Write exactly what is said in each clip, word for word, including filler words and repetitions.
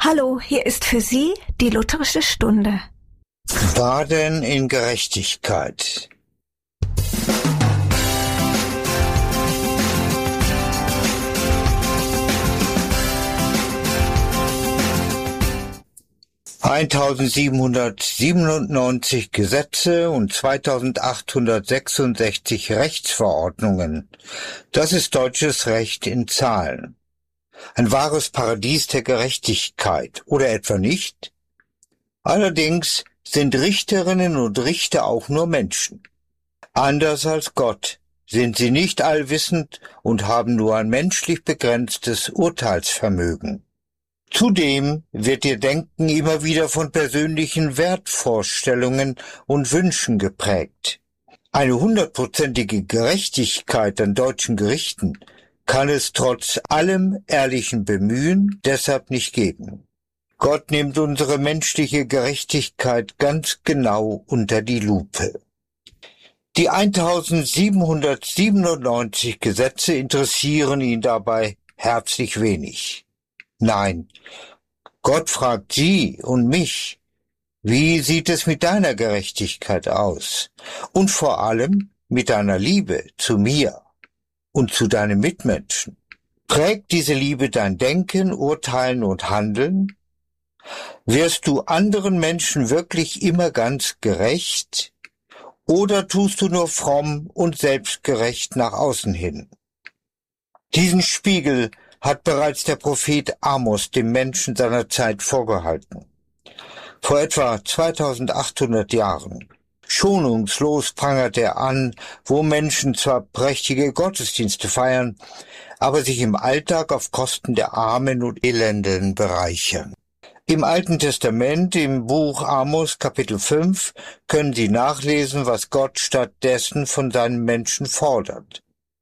Hallo, hier ist für Sie die Lutherische Stunde. Baden in Gerechtigkeit. eintausendsiebenhundertsiebenundneunzig Gesetze und zweitausendachthundertsechsundsechzig Rechtsverordnungen. Das ist deutsches Recht in Zahlen. Ein wahres Paradies der Gerechtigkeit, oder etwa nicht? Allerdings sind Richterinnen und Richter auch nur Menschen. Anders als Gott sind sie nicht allwissend und haben nur ein menschlich begrenztes Urteilsvermögen. Zudem wird ihr Denken immer wieder von persönlichen Wertvorstellungen und Wünschen geprägt. Eine hundertprozentige Gerechtigkeit an deutschen Gerichten kann es trotz allem ehrlichen Bemühen deshalb nicht geben. Gott nimmt unsere menschliche Gerechtigkeit ganz genau unter die Lupe. Die eintausendsiebenhundertsiebenundneunzig Gesetze interessieren ihn dabei herzlich wenig. Nein, Gott fragt Sie und mich, wie sieht es mit deiner Gerechtigkeit aus? Und vor allem mit deiner Liebe zu mir und zu deinen Mitmenschen. Prägt diese Liebe dein Denken, Urteilen und Handeln? Wirst du anderen Menschen wirklich immer ganz gerecht? Oder tust du nur fromm und selbstgerecht nach außen hin? Diesen Spiegel hat bereits der Prophet Amos dem Menschen seiner Zeit vorgehalten. Vor etwa zweitausendachthundert Jahren. Schonungslos prangert er an, wo Menschen zwar prächtige Gottesdienste feiern, aber sich im Alltag auf Kosten der Armen und Elenden bereichern. Im Alten Testament, im Buch Amos Kapitel fünf, können Sie nachlesen, was Gott stattdessen von seinen Menschen fordert.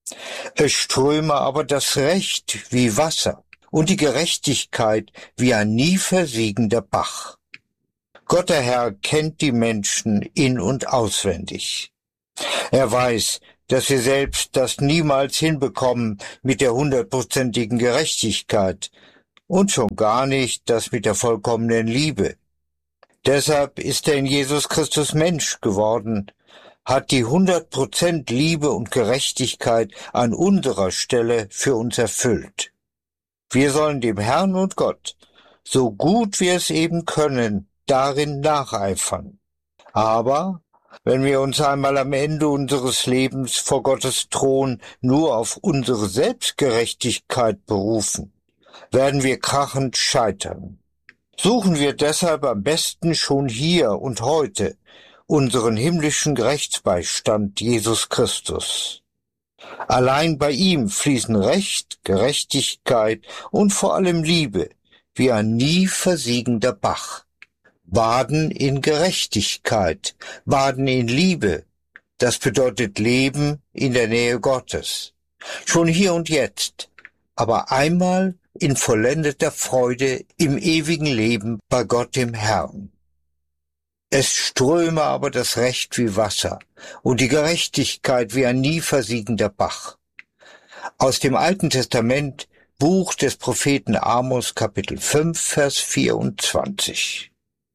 Es ströme aber das Recht wie Wasser und die Gerechtigkeit wie ein nie versiegender Bach. Gott der Herr kennt die Menschen in- und auswendig. Er weiß, dass wir selbst das niemals hinbekommen mit der hundertprozentigen Gerechtigkeit und schon gar nicht das mit der vollkommenen Liebe. Deshalb ist er in Jesus Christus Mensch geworden, hat die hundert Prozent Liebe und Gerechtigkeit an unserer Stelle für uns erfüllt. Wir sollen dem Herrn und Gott, so gut wir es eben können, darin nacheifern. Aber wenn wir uns einmal am Ende unseres Lebens vor Gottes Thron nur auf unsere Selbstgerechtigkeit berufen, werden wir krachend scheitern. Suchen wir deshalb am besten schon hier und heute unseren himmlischen Rechtsbeistand Jesus Christus. Allein bei ihm fließen Recht, Gerechtigkeit und vor allem Liebe wie ein nie versiegender Bach. Baden in Gerechtigkeit, baden in Liebe, das bedeutet Leben in der Nähe Gottes. Schon hier und jetzt, aber einmal in vollendeter Freude im ewigen Leben bei Gott dem Herrn. Es ströme aber das Recht wie Wasser und die Gerechtigkeit wie ein nie versiegender Bach. Aus dem Alten Testament, Buch des Propheten Amos, Kapitel fünf, Vers vierundzwanzig.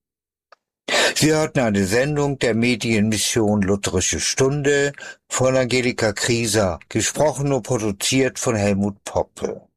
Sie hörten eine Sendung der Medienmission Lutherische Stunde von Angelika Krieser, gesprochen und produziert von Helmut Poppe.